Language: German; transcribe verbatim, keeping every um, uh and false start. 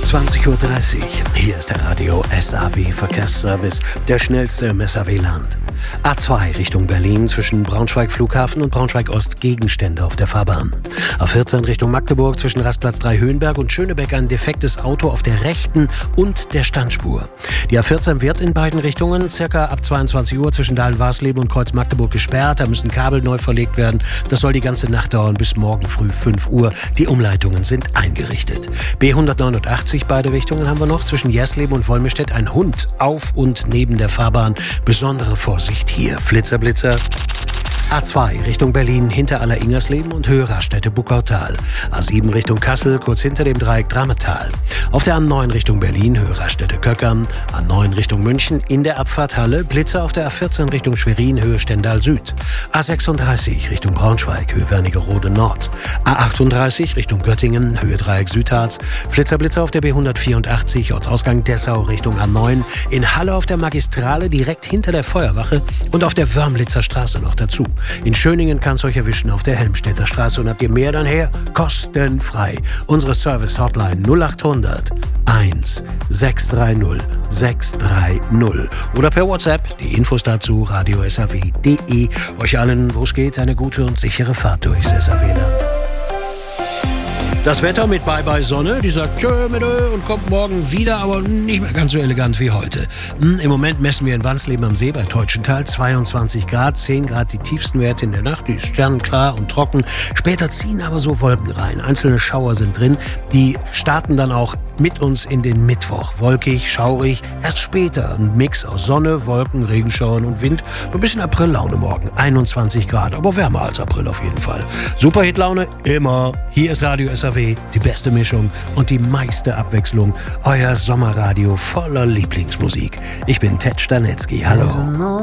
zwanzig Uhr dreißig. Hier ist der Radio S A W Verkehrsservice, der schnellste im S A W-Land. A zwei Richtung Berlin zwischen Braunschweig Flughafen und Braunschweig Ost Gegenstände auf der Fahrbahn. A vierzehn Richtung Magdeburg zwischen Rastplatz drei Höhenberg und Schönebeck ein defektes Auto auf der rechten und der Standspur. Die A vierzehn wird in beiden Richtungen circa ab zweiundzwanzig Uhr zwischen Dahlen-Warsleben und Kreuz Magdeburg gesperrt. Da müssen Kabel neu verlegt werden. Das soll die ganze Nacht dauern bis morgen früh fünf Uhr. Die Umleitungen sind eingerichtet. B hundertneunundachtzig beide Richtungen haben wir noch. Zwischen Jersleben und Wolmestedt ein Hund auf und neben der Fahrbahn. Besondere Vorsicht hier. Flitzer, Blitzer. A zwei Richtung Berlin hinter Aller-Ingersleben und Höhe Raststätte Buckautal. A sieben Richtung Kassel kurz hinter dem Dreieck Drametal. Auf der A neun Richtung Berlin Höhe Raststätte Köckern. A neun Richtung München in der Abfahrt Halle. Blitzer auf der A vierzehn Richtung Schwerin Höhe Stendal Süd. A sechsunddreißig Richtung Braunschweig Höhe Wernigerode Nord. A achtunddreißig Richtung Göttingen Höhe Dreieck Südharz. Flitzer, Blitzer auf der B hundertvierundachtzig Ortsausgang Dessau Richtung A neun. In Halle auf der Magistrale direkt hinter der Feuerwache und auf der Wörmlitzer Straße noch dazu. In Schöningen kann es euch erwischen auf der Helmstedter Straße. Und habt ihr mehr, dann her, kostenfrei. Unsere Service-Hotline null achthundert eins sechs drei null sechs drei null. Oder per WhatsApp, die Infos dazu, radio s a w punkt d e. Euch allen, wo es geht, eine gute und sichere Fahrt durchs S A W-Land. Das Wetter mit Bye-Bye Sonne, die sagt tschö mit ö und kommt morgen wieder, aber nicht mehr ganz so elegant wie heute. Hm, Im Moment messen wir in Wansleben am See bei Teutschenthal zweiundzwanzig Grad, zehn Grad die tiefsten Werte in der Nacht, die ist sternenklar und trocken. Später ziehen aber so Wolken rein, einzelne Schauer sind drin, die starten dann auch mit uns in den Mittwoch. Wolkig, schaurig, erst später ein Mix aus Sonne, Wolken, Regenschauern und Wind. So ein bisschen Aprillaune morgen, einundzwanzig Grad, aber wärmer als April auf jeden Fall. Superhitlaune immer. Hier ist Radio S A W, die beste Mischung und die meiste Abwechslung. Euer Sommerradio voller Lieblingsmusik. Ich bin Ted Stanetzky, hallo.